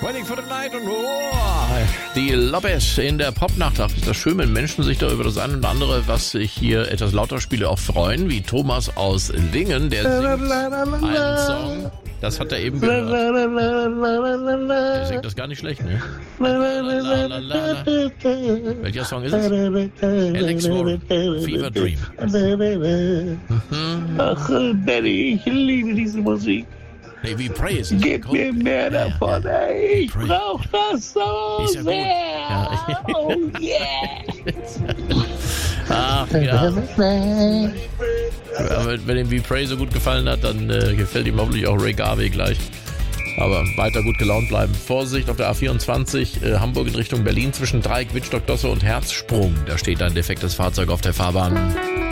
Waiting for the night und die Lopez in der Popnacht. Ach, ist das schön, wenn Menschen sich da über das eine und andere, was ich hier etwas lauter spiele, auch freuen, wie Thomas aus Lingen, der singt einen Song. Das hat er eben gehört. Der singt das gar nicht schlecht, ne? Welcher Song ist es? Alex Warren, Fever Dream. Ach, Benny, ich liebe diese Musik. Nee, We Pray ist Gib mir mehr davon, ey. Ich brauch das so ist ja sehr. Ja. Oh yeah. Ach ja. Wenn ihm We Pray so gut gefallen hat, dann gefällt ihm hoffentlich auch Ray Garvey gleich. Aber weiter gut gelaunt bleiben. Vorsicht auf der A24 Hamburg in Richtung Berlin zwischen Dreieck, Wittstock, Dosse und Herzsprung. Da steht ein defektes Fahrzeug auf der Fahrbahn.